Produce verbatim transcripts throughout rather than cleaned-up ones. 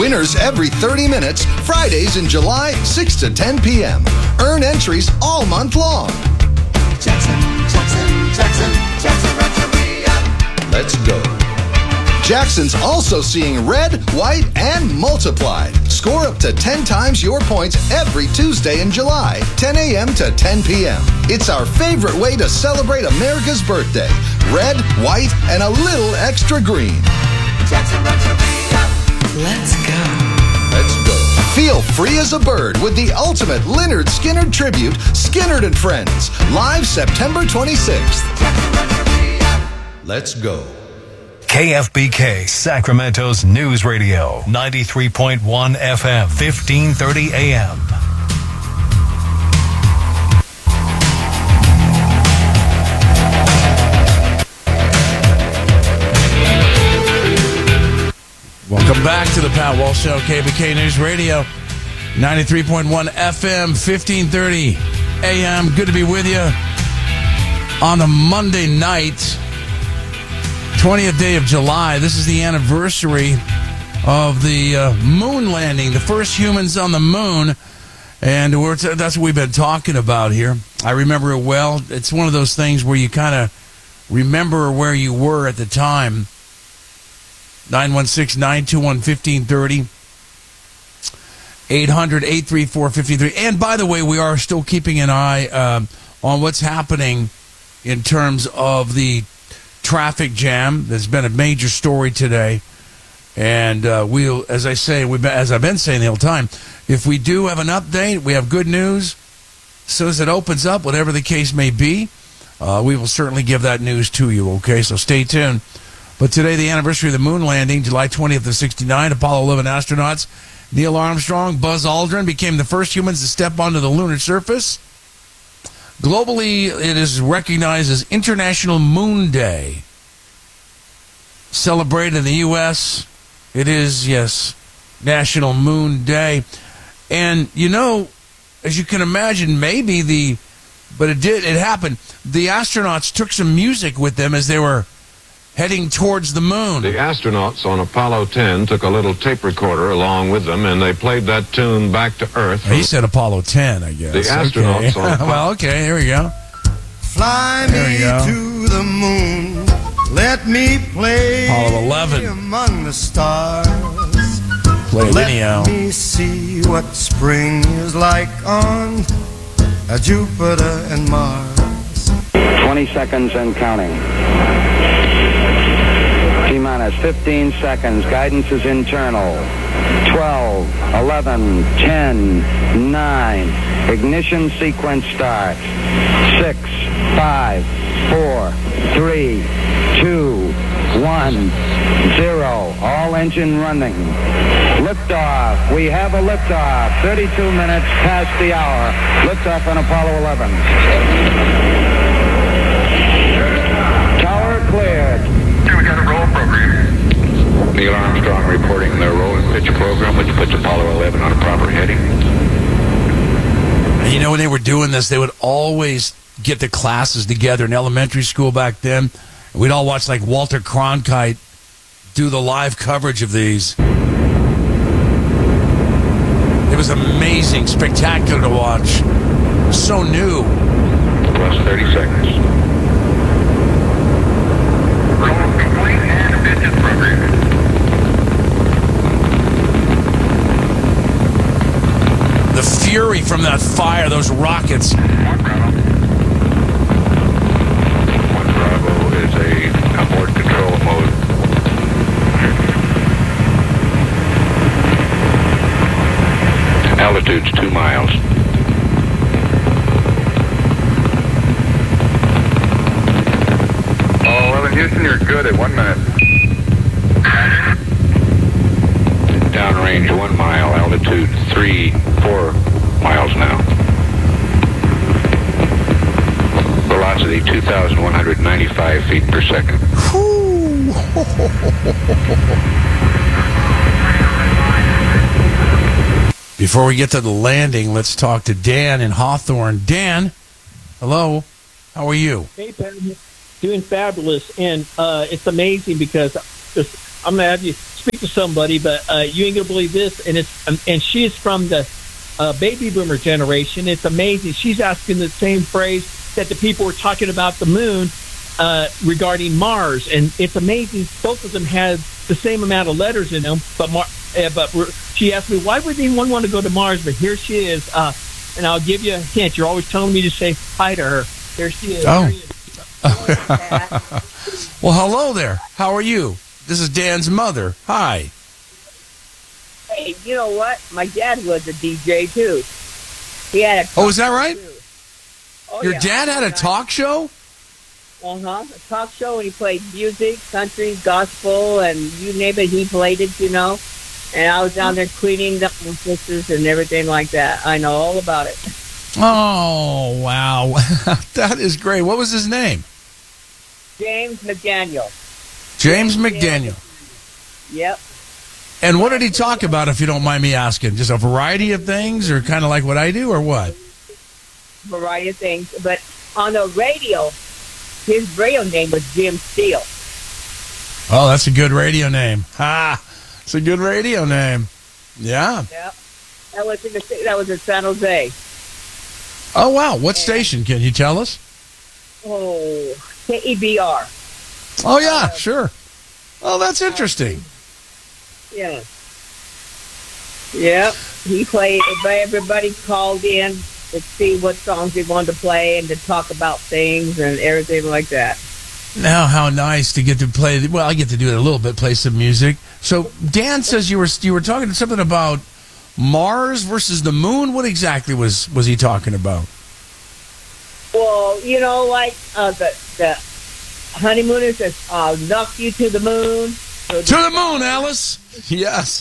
Winners every thirty minutes, Fridays in July, six to ten p.m. Earn entries all month long. Jackson, Jackson, Jackson, Jackson Rancheria. Let's go. Jackson's also seeing red, white, and multiplied. Score up to ten times your points every Tuesday in July, ten a.m. to ten p.m. It's our favorite way to celebrate America's birthday. Red, white, and a little extra green. Jackson Rancheria. Let's go. Let's go. Feel free as a bird with the ultimate Lynyrd Skynyrd tribute, Skynyrd and Friends, live September twenty-sixth. Jackson Rancheria. Let's go. K F B K, Sacramento's News Radio, ninety-three point one F M, fifteen thirty A M. Welcome back to the Pat Walsh Show, K B K News Radio, ninety-three point one F M, fifteen thirty A M. Good to be with you on a Monday night, twentieth day of July. This is the anniversary of the uh, moon landing, the first humans on the moon, and we're t- that's what we've been talking about here. I remember it well. It's one of those things where you kind of remember where you were at the time. nine one six, nine two one, one five three zero, eight hundred, eight three four, five three. And by the way, we are still keeping an eye uh, on what's happening in terms of the traffic jam. There's been a major story today, and uh, we'll, as I say, we've been, as I've been saying the whole time, if we do have an update, we have good news. As soon as it opens up, whatever the case may be, uh, we will certainly give that news to you. Okay, so stay tuned. But today, the anniversary of the moon landing, July twentieth of sixty-nine, Apollo eleven astronauts Neil Armstrong, Buzz Aldrin became the first humans to step onto the lunar surface. Globally, it is recognized as International Moon Day. Celebrated in the U S, it is, yes, National Moon Day. And, you know, as you can imagine, maybe the, but it did, it happened. The astronauts took some music with them as they were heading towards the moon. The astronauts on Apollo ten took a little tape recorder along with them, and they played that tune back to Earth. He said Apollo ten, I guess. The astronauts okay. on Apollo... Well, okay, here we go. Fly There we me go. to the moon. Let me play Apollo eleven. among the stars. Play it Let anyhow. me see what spring is like on uh, Jupiter and Mars. twenty seconds and counting. T-minus fifteen seconds. Guidance is internal. twelve, eleven, ten, nine. Ignition sequence starts. six, five, four, three, two, one, zero. All engine running. Liftoff. We have a liftoff. thirty-two minutes past the hour. Liftoff on Apollo eleven. Tower cleared. We got a roll program. Neil Armstrong reporting the roll and pitch program, which puts Apollo eleven on a proper heading. And you know, when they were doing this, they would always get the classes together in elementary school back then. We'd all watch, like, Walter Cronkite do the live coverage of these. It was amazing, spectacular to watch. So new. Plus thirty seconds. Roll complete and engine program. The fury from that fire, those rockets. One Bravo. One Bravo is a abort control mode. Altitude's two miles. Oh, well, in Houston, you're good at one minute. Downrange one mile, altitude three, four miles now. Velocity two thousand one hundred ninety-five feet per second. Before we get to the landing, let's talk to Dan in Hawthorne. Dan, hello. How are you? Hey, Pat. Doing fabulous. And uh, it's amazing because just, I'm gonna have you speak to somebody, but uh, you ain't gonna believe this. And it's um, and she is from the uh, baby boomer generation. It's amazing. She's asking the same phrase that the people were talking about the moon uh, regarding Mars, and it's amazing. Both of them had the same amount of letters in them, but Mar- uh, but she asked me, why would anyone want to go to Mars? But here she is, uh, and I'll give you a hint. You're always telling me to say hi to her. There she is. Oh. There she is. Well, hello there. How are you? This is Dan's mother. Hi. Hey, you know what? My dad was a D J too. He had a Oh, is that right? Oh, Your yeah. dad had a talk show? Uh-huh. A talk show, and he played music, country, gospel, and you name it, he played it, you know. And I was down there cleaning the offices and everything like that. I know all about it. Oh, wow. That is great. What was his name? James McDaniel. James McDaniel. Yep. And what did he talk about, if you don't mind me asking? Just a variety of things, or kind of like what I do, or what? Variety of things. But on the radio, his radio name was Jim Steele. Oh, that's a good radio name. Ha! It's a good radio name. Yeah. Yep. That was in the, that was in San Jose. Oh, wow. What station? Can you tell us? Oh, K E B R. Oh, yeah, sure. Oh, that's interesting. Yeah. Yep. He played, everybody called in to see what songs he wanted to play and to talk about things and everything like that. Now, how nice to get to play. Well, I get to do it a little bit, play some music. So, Dan says you were you were talking something about Mars versus the moon. What exactly was, was he talking about? Well, you know, like uh, the the honeymooners that uh, knocked you to the moon. So To the moon, Alice. Yes.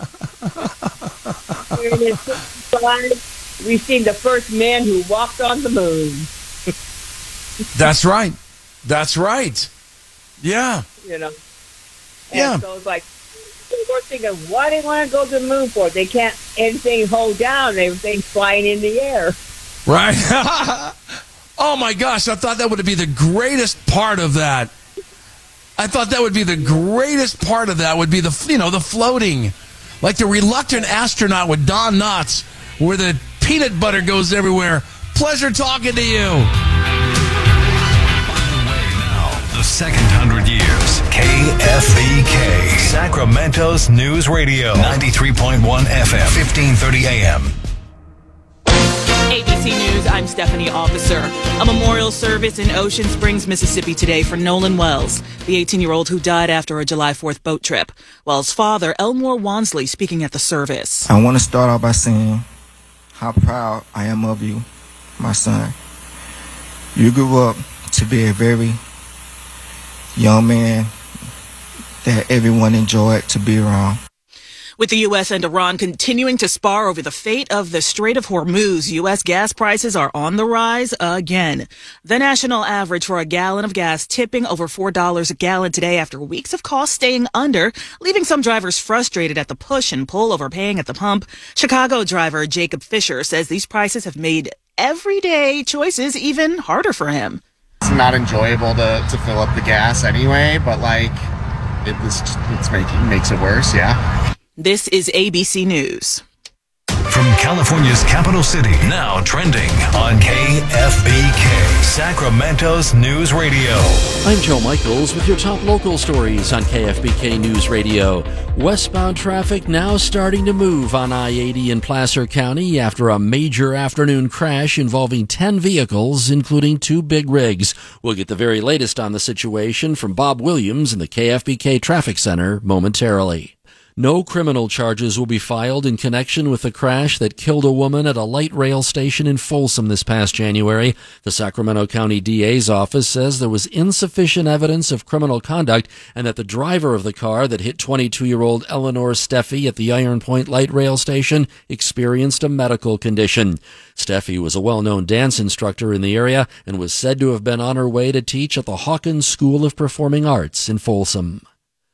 We've seen the first man who walked on the moon. That's right. That's right. Yeah. You know. And Yeah. so it's like, we're thinking, why do they want to go to the moon for? They can't anything hold down. Everything's flying in the air. Right. Oh, my gosh. I thought that would be the greatest part of that. I thought that would be the greatest part of that would be the, you know, the floating. Like the reluctant astronaut with Don Knotts, where the peanut butter goes everywhere. Pleasure talking to you. The second hundred years. K F B K, Sacramento's News Radio. ninety-three point one F M, fifteen thirty A M. A B C News, I'm Stephanie Officer. A memorial service in Ocean Springs, Mississippi today for Nolan Wells, the eighteen-year-old who died after a July fourth boat trip. Wells' father, Elmore Wansley, speaking at the service. I want to start off by saying how proud I am of you, my son. You grew up to be a very young man that everyone enjoyed to be around. With the U S and Iran continuing to spar over the fate of the Strait of Hormuz, U S gas prices are on the rise again. The national average for a gallon of gas tipping over four dollars a gallon today after weeks of costs staying under, leaving some drivers frustrated at the push and pull over paying at the pump. Chicago driver Jacob Fisher says these prices have made everyday choices even harder for him. It's not enjoyable to, to fill up the gas anyway, but like it was, it's making makes it worse. Yeah. This is A B C News. From California's capital city, now trending on K F B K, Sacramento's News Radio. I'm Joe Michaels with your top local stories on K F B K News Radio. Westbound traffic now starting to move on I eighty in Placer County after a major afternoon crash involving ten vehicles, including two big rigs. We'll get the very latest on the situation from Bob Williams in the K F B K Traffic Center momentarily. No criminal charges will be filed in connection with the crash that killed a woman at a light rail station in Folsom this past January. The Sacramento County D A's office says there was insufficient evidence of criminal conduct and that the driver of the car that hit twenty-two-year-old Eleanor Steffi at the Iron Point light rail station experienced a medical condition. Steffi was a well-known dance instructor in the area and was said to have been on her way to teach at the Hawkins School of Performing Arts in Folsom.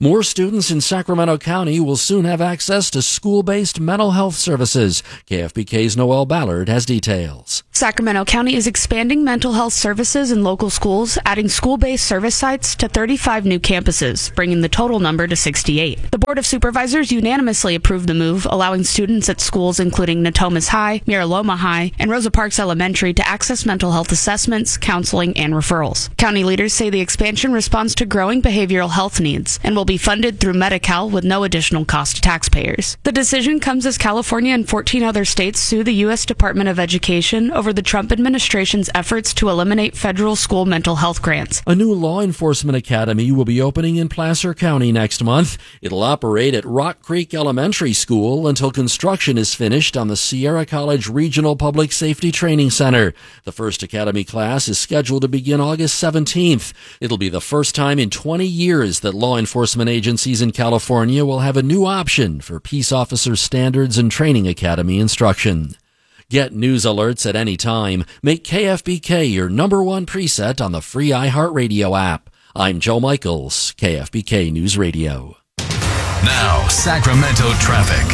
More students in Sacramento County will soon have access to school-based mental health services. K F B K's Noel Ballard has details. Sacramento County is expanding mental health services in local schools, adding school-based service sites to thirty-five new campuses, bringing the total number to sixty-eight. The Board of Supervisors unanimously approved the move, allowing students at schools including Natomas High, Miraloma High, and Rosa Parks Elementary to access mental health assessments, counseling, and referrals. County leaders say the expansion responds to growing behavioral health needs and will be funded through Medi-Cal with no additional cost to taxpayers. The decision comes as California and fourteen other states sue the U S Department of Education over the Trump administration's efforts to eliminate federal school mental health grants. A new law enforcement academy will be opening in Placer County next month. It'll operate at Rock Creek Elementary School until construction is finished on the Sierra College Regional Public Safety Training Center. The first academy class is scheduled to begin August seventeenth. It'll be the first time in twenty years that law enforcement agencies in California will have a new option for Peace Officer Standards and Training Academy instruction. Get news alerts at any time. Make K F B K your number one preset on the free iHeartRadio app. I'm Joe Michaels, K F B K News Radio. Now, Sacramento traffic.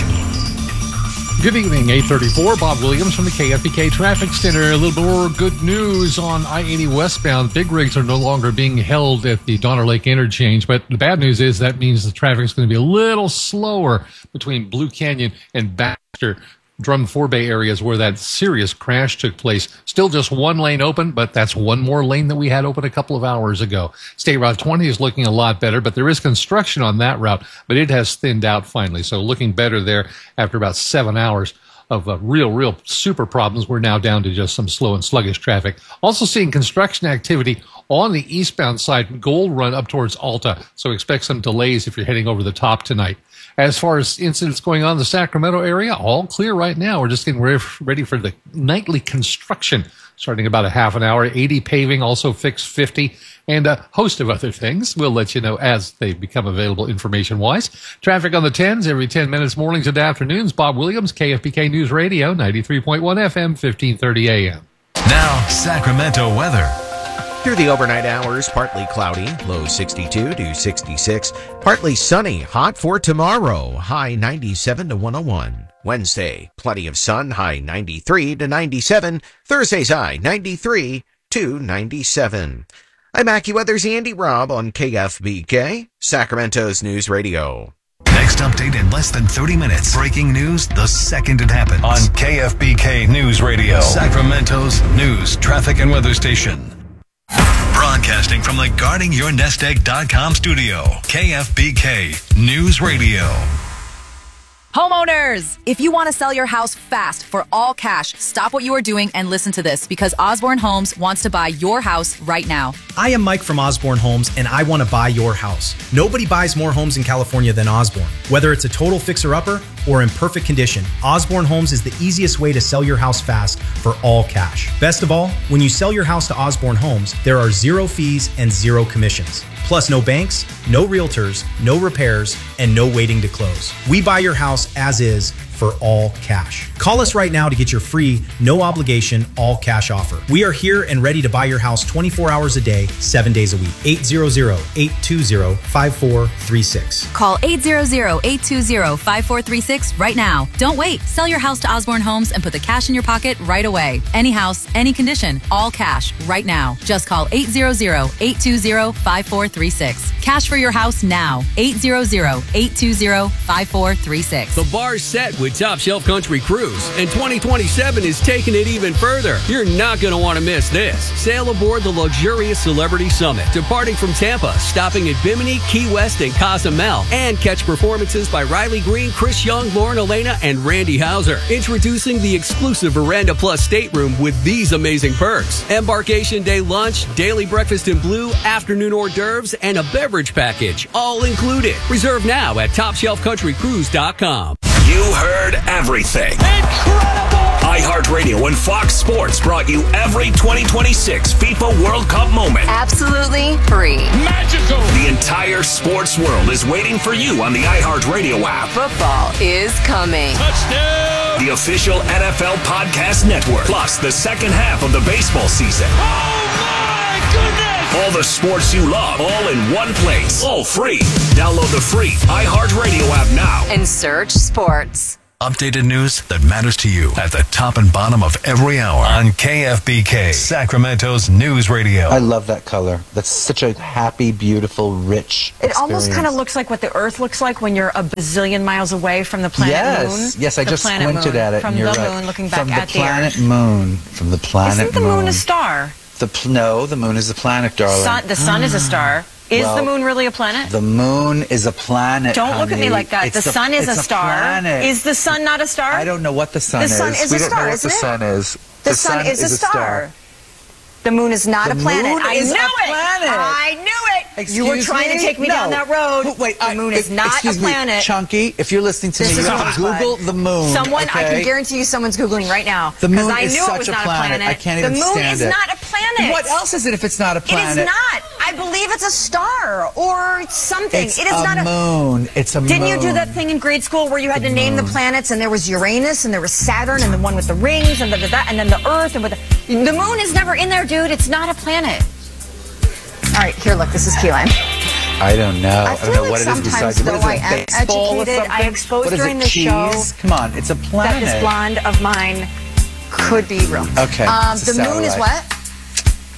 Good evening, eight thirty-four. Bob Williams from the K F B K Traffic Center. A little more good news on I eighty westbound. Big rigs are no longer being held at the Donner Lake interchange, but the bad news is that means the traffic is going to be a little slower between Blue Canyon and Baxter. Drum Forebay areas where that serious crash took place. Still just one lane open, but that's one more lane that we had open a couple of hours ago. State Route twenty is looking a lot better, but there is construction on that route, but it has thinned out finally. So looking better there after about seven hours of uh, real, real super problems. We're now down to just some slow and sluggish traffic. Also seeing construction activity on the eastbound side, Gold Run up towards Alta. So expect some delays if you're heading over the top tonight. As far as incidents going on in the Sacramento area, all clear right now. We're just getting ready for the nightly construction, starting about a half an hour. eighty paving, also fix fifty, and a host of other things. We'll let you know as they become available information-wise. Traffic on the tens every ten minutes, mornings and afternoons. Bob Williams, K F B K News Radio, ninety-three point one F M, fifteen thirty A M. Now, Sacramento weather. Through the overnight hours, partly cloudy, low sixty-two to sixty-six. Partly sunny, hot for tomorrow, high ninety-seven to one oh one. Wednesday, plenty of sun, high ninety-three to ninety-seven. Thursday's high ninety-three to ninety-seven. I'm AccuWeather's Andy Robb on K F B K, Sacramento's News Radio. Next update in less than thirty minutes. Breaking news the second it happens. On K F B K News Radio, Sacramento's news, traffic, and weather station. Broadcasting from the guarding your nest egg dot com studio, K F B K News Radio. Homeowners, if you want to sell your house fast for all cash, stop what you are doing and listen to this, because Osborne Homes wants to buy your house right now. I am Mike from Osborne Homes, and I want to buy your house. Nobody buys more homes in California than Osborne. Whether it's a total fixer-upper or in perfect condition, Osborne Homes is the easiest way to sell your house fast for all cash. Best of all, when you sell your house to Osborne Homes, there are zero fees and zero commissions. Plus no banks, no realtors, no repairs, and no waiting to close. We buy your house as is for all cash. Call us right now to get your free, no obligation, all cash offer. We are here and ready to buy your house twenty-four hours a day, seven days a week. eight hundred, eight two zero, five four three six. Call eight hundred, eight two zero, five four three six right now. Don't wait. Sell your house to Osborne Homes and put the cash in your pocket right away. Any house, any condition, all cash right now. Just call eight hundred, eight two zero, five four three six. Cash for your house now. eight hundred, eight two zero, five four three six. The bar's set with Top Shelf Country Cruise, and twenty twenty-seven is taking it even further. You're not going to want to miss this. Sail aboard the luxurious Celebrity Summit, departing from Tampa, stopping at Bimini, Key West, and Cozumel, and catch performances by Riley Green, Chris Young, Lauren Elena, and Randy Hauser. Introducing the exclusive Veranda Plus stateroom with these amazing perks: embarkation day lunch, daily breakfast in blue, afternoon hors d'oeuvres, and a beverage package, all included. Reserve now at top shelf country cruise dot com. You heard everything. Incredible! iHeartRadio and Fox Sports brought you every twenty twenty-six FIFA World Cup moment. Absolutely free. Magical! The entire sports world is waiting for you on the iHeartRadio app. Football is coming. Touchdown! The official N F L Podcast Network. Plus the second half of the baseball season. Oh my goodness! All the sports you love, all in one place. All free. Download the free iHeartRadio app now. And search sports. Updated news that matters to you at the top and bottom of every hour on K F B K, Sacramento's News Radio. I love that color. That's such a happy, beautiful, rich It almost experience. kind of looks like what the Earth looks like when you're a bazillion miles away from the planet yes. Moon. Yes, I The just planet squinted moon. at it. From and you're the right. moon, looking back from at the the planet Earth. moon. From the planet Isn't the moon. moon a star? The pl- no, the moon is a planet, darling. Sun, the sun is a star. Is Well, the moon really a planet? The moon is a planet. Don't look at me honey. like that. It's the sun is it's a star. planet. Is the sun not a star? I don't know what the sun The is. sun is we a don't star, know what isn't the it? sun is. The, sun, is, a star. The moon is not The a planet. moon I is knew a it. planet. I knew it. you were Excuse trying me? to take me No. down that road. Who- Wait, the I- moon is not a excuse me, planet. Chunky, if you're listening to This me, is you have to horrifying. Google the moon. Someone, I okay? can guarantee you, someone's googling right now. The because moon I is knew such it was a not planet. a planet. I can't the even moon stand is it. not a planet. What else is it if it's not a planet? It is not. I believe it's a star or something. It's it is a not a moon. It's a Didn't moon. you do that thing in grade school where you had to name the planets, and there was Uranus, and there was Saturn, and the one with the rings, and the, the, that, and then the Earth, and with the, the moon is never in there, dude. It's not a planet. All right, here, look. This is key lime. I don't know. I, I feel don't know like what it is sometimes, besides. What though, is it, I am baseball or educated. I something? exposed What is during it, the cheese? show Come on, it's a that planet. this blonde of mine could be real. Okay, Um, it's a the moon is satellite. what?